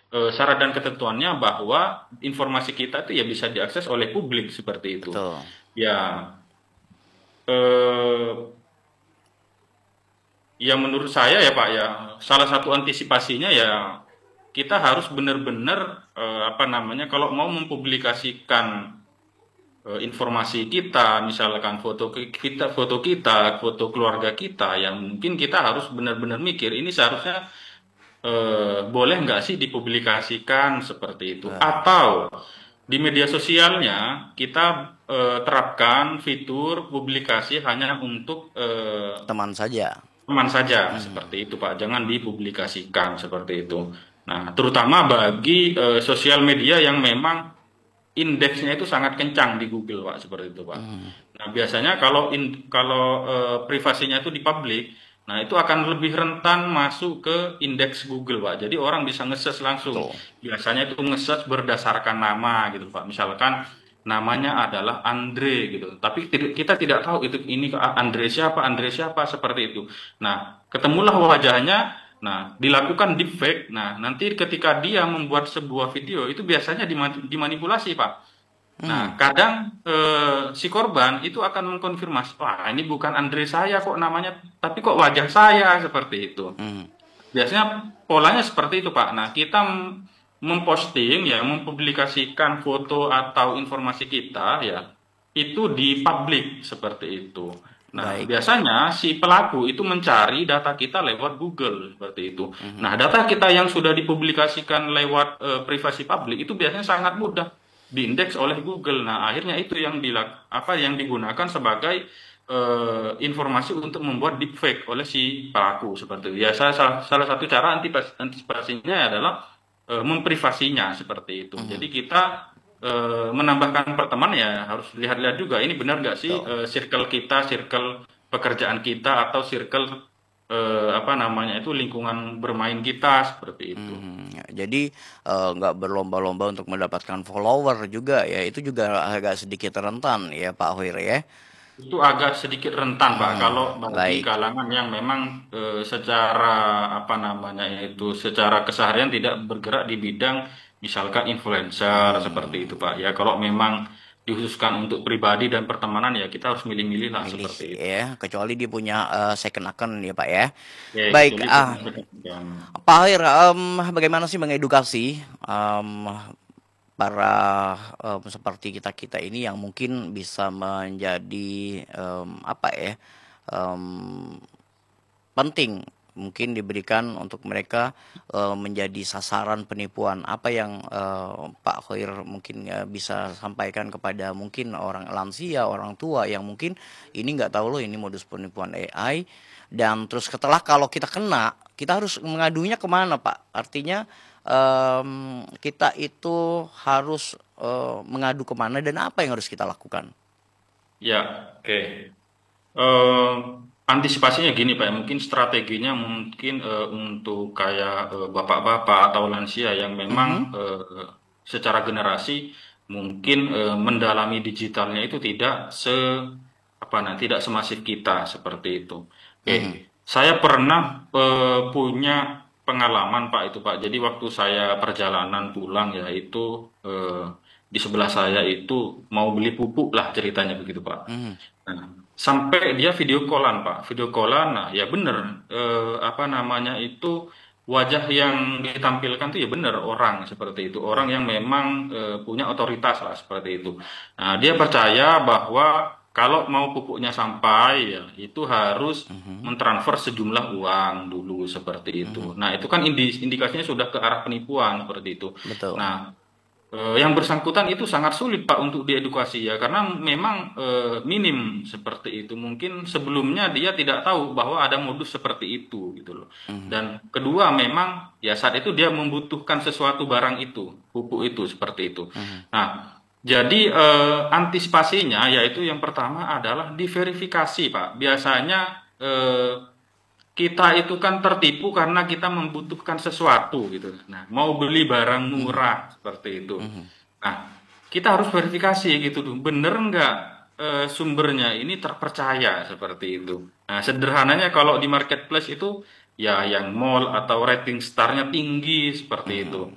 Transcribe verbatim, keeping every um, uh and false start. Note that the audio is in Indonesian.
eh, syarat dan ketentuannya bahwa informasi kita itu ya bisa diakses oleh publik seperti itu. Betul. Ya, eh, ya menurut saya ya Pak ya, salah satu antisipasinya ya kita harus benar-benar eh, apa namanya kalau mau mempublikasikan eh, informasi kita, misalkan foto ki- kita, foto kita, foto keluarga kita, yang mungkin kita harus benar-benar mikir ini seharusnya eh, boleh nggak sih dipublikasikan seperti itu, Eh, atau di media sosialnya kita eh, terapkan fitur publikasi hanya untuk eh, Teman saja. teman saja Hmm. seperti itu Pak, jangan dipublikasikan seperti itu. Nah, terutama bagi eh, sosial media yang memang indeksnya itu sangat kencang di Google Pak, seperti itu Pak. Hmm. Nah, biasanya kalau in- kalau eh, privasinya itu di publik, nah itu akan lebih rentan masuk ke indeks Google Pak. Jadi orang bisa nge-search langsung. Betul. Biasanya itu nge-search berdasarkan nama gitu Pak. Misalkan namanya adalah Andre gitu. Tapi tidak- kita tidak tahu itu ini Andre siapa, Andre siapa seperti itu. Nah, ketemulah wajahnya. Nah, dilakukan deepfake. Nah, nanti ketika dia membuat sebuah video itu biasanya dima- dimanipulasi, Pak. Hmm. Nah, kadang eh, si korban itu akan mengkonfirmasi, wah ini bukan Andre saya kok namanya, tapi kok wajah saya seperti itu. Hmm. Biasanya polanya seperti itu, Pak. Nah, kita m- memposting ya, mempublikasikan foto atau informasi kita ya, itu di publik seperti itu. Nah, Baik. biasanya si pelaku itu mencari data kita lewat Google seperti itu. Mhm. Nah, data kita yang sudah dipublikasikan lewat eh, privasi publik itu biasanya sangat mudah diindeks oleh Google. Nah, akhirnya itu yang dilak apa yang digunakan sebagai eh, informasi untuk membuat deepfake oleh si pelaku seperti itu. Ya, salah, salah, salah satu cara antipas- antisipasinya adalah eh, memprivasinya seperti itu. Mhm. Jadi kita eh, menambahkan pertemanan ya harus lihat-lihat juga ini benar nggak sih Betul. eh, circle kita, circle pekerjaan kita atau circle eh, apa namanya itu lingkungan bermain kita seperti itu. Mhm. Ya, jadi eh, nggak berlomba-lomba untuk mendapatkan follower juga ya, itu juga agak sedikit rentan ya Pak Hoir ya. Itu agak sedikit rentan, Pak, Hmm. kalau bagi Baik. kalangan yang memang eh, secara apa namanya itu secara keseharian tidak bergerak di bidang misalkan influencer seperti Hmm. itu, Pak. Ya kalau memang dikhususkan untuk pribadi dan pertemanan ya kita harus milih-milih lah Milih seperti itu. ya, kecuali dia punya eh, second account ya Pak ya. Ya, Baik, kecuali ah punya dan Pak Hoir, em, bagaimana sih mengedukasi em, para em, seperti kita kita ini yang mungkin bisa menjadi em, apa ya, em, penting mungkin diberikan untuk mereka eh, menjadi sasaran penipuan. Apa yang eh, Pak Hoir mungkin eh, bisa sampaikan kepada mungkin orang lansia, orang tua yang mungkin ini nggak tahu loh ini modus penipuan A I, dan terus setelah kalau kita kena, kita harus mengadunya kemana Pak? Artinya em, kita itu harus eh, mengadu kemana dan apa yang harus kita lakukan? ya, oke. Eh, Antisipasinya gini Pak, ya. Mungkin strateginya mungkin eh, untuk kayak eh, bapak-bapak atau lansia yang memang Mhm. eh, secara generasi mungkin eh, mendalami digitalnya itu tidak se apa nah, tidak semasif kita seperti itu. Oke, Mhm. saya pernah eh, punya pengalaman Pak itu Pak. Jadi waktu saya perjalanan pulang ya itu eh, di sebelah saya itu mau beli pupuk lah ceritanya begitu Pak. Mhm. Nah, sampai dia video callan, Pak. Video callan, nah ya bener, eh, apa namanya itu wajah yang ditampilkan tuh ya bener orang seperti itu. Orang yang memang eh, punya otoritas lah seperti itu. Nah, dia percaya bahwa kalau mau pupuknya sampai ya itu harus Mhm. mentransfer sejumlah uang dulu seperti itu. Mhm. Nah, itu kan indi- indikasinya sudah ke arah penipuan seperti itu. Betul. Nah, Eh, yang bersangkutan itu sangat sulit Pak untuk diedukasi ya karena memang eh, minim seperti itu. Mungkin sebelumnya dia tidak tahu bahwa ada modus seperti itu gitu loh. Mhm. Dan kedua memang ya saat itu dia membutuhkan sesuatu barang itu, pupuk itu seperti itu. Mhm. Nah, jadi eh, antisipasinya yaitu yang pertama adalah diverifikasi Pak. Biasanya eh, kita itu kan tertipu karena kita membutuhkan sesuatu gitu. Nah, mau beli barang Mhm. murah seperti itu. Mhm. Nah, kita harus verifikasi gitu tuh. Bener nggak eh, sumbernya ini terpercaya seperti itu. Nah, sederhananya kalau di marketplace itu ya yang mall atau rating starnya tinggi seperti Mhm. itu.